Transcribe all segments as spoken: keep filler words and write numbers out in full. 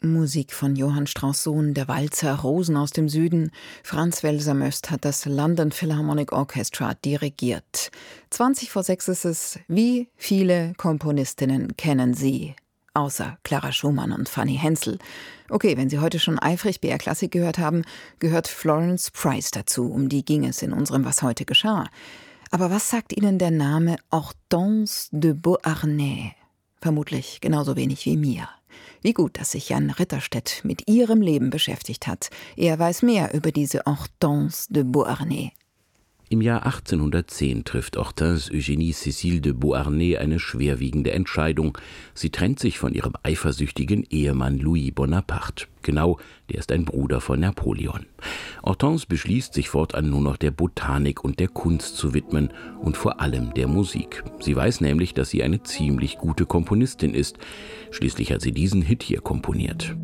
Musik von Johann Strauss Sohn, der Walzer Rosen aus dem Süden. Franz Welser-Möst hat das London Philharmonic Orchestra dirigiert. zwanzig vor sechs ist es. Wie viele Komponistinnen kennen Sie? Außer Clara Schumann und Fanny Hensel. Okay, wenn Sie heute schon eifrig B R Klassik gehört haben, gehört Florence Price dazu. Um die ging es in unserem Was heute geschah. Aber was sagt Ihnen der Name Hortense de Beauharnais? Vermutlich genauso wenig wie mir. Wie gut, dass sich Jan Ritterstedt mit ihrem Leben beschäftigt hat. Er weiß mehr über diese Hortense de Beauharnais. Im Jahr achtzehnhundertzehn trifft Hortense Eugénie Cécile de Beauharnais eine schwerwiegende Entscheidung. Sie trennt sich von ihrem eifersüchtigen Ehemann Louis Bonaparte. Genau, der ist ein Bruder von Napoleon. Hortense beschließt, sich fortan nur noch der Botanik und der Kunst zu widmen und vor allem der Musik. Sie weiß nämlich, dass sie eine ziemlich gute Komponistin ist. Schließlich hat sie diesen Hit hier komponiert.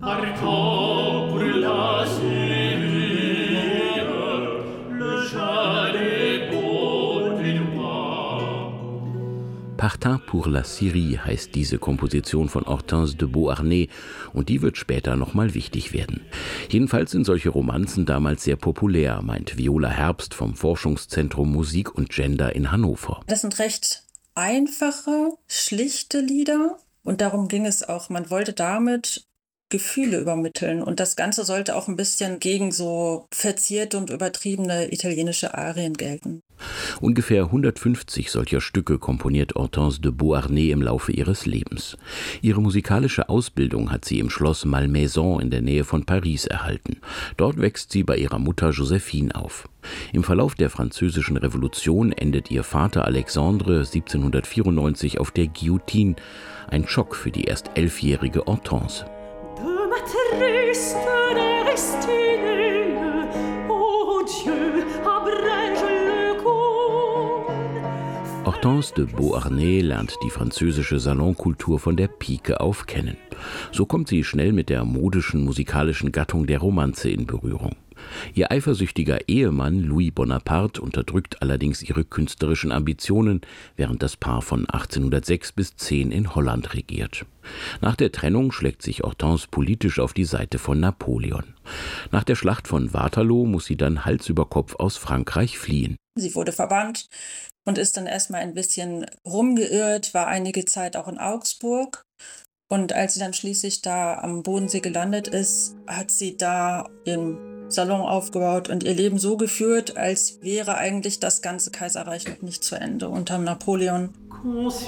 Partant pour la Syrie heißt diese Komposition von Hortense de Beauharnais und die wird später nochmal wichtig werden. Jedenfalls sind solche Romanzen damals sehr populär, meint Viola Herbst vom Forschungszentrum Musik und Gender in Hannover. Das sind recht einfache, schlichte Lieder und darum ging es auch. Man wollte damit Gefühle übermitteln und das Ganze sollte auch ein bisschen gegen so verzierte und übertriebene italienische Arien gelten. Ungefähr hundertfünfzig solcher Stücke komponiert Hortense de Beauharnais im Laufe ihres Lebens. Ihre musikalische Ausbildung hat sie im Schloss Malmaison in der Nähe von Paris erhalten. Dort wächst sie bei ihrer Mutter Josephine auf. Im Verlauf der Französischen Revolution endet ihr Vater Alexandre siebzehnhundertvierundneunzig auf der Guillotine. Ein Schock für die erst elfjährige Hortense. Hortense de Beauharnais lernt die französische Salonkultur von der Pike auf kennen. So kommt sie schnell mit der modischen musikalischen Gattung der Romanze in Berührung. Ihr eifersüchtiger Ehemann Louis Bonaparte unterdrückt allerdings ihre künstlerischen Ambitionen, während das Paar von achtzehnhundertsechs bis zehn in Holland regiert. Nach der Trennung schlägt sich Hortense politisch auf die Seite von Napoleon. Nach der Schlacht von Waterloo muss sie dann Hals über Kopf aus Frankreich fliehen. Sie wurde verbannt und ist dann erstmal ein bisschen rumgeirrt, war einige Zeit auch in Augsburg. Und als sie dann schließlich da am Bodensee gelandet ist, hat sie da ihren Salon aufgebaut und ihr Leben so geführt, als wäre eigentlich das ganze Kaiserreich noch nicht zu Ende unter Napoleon.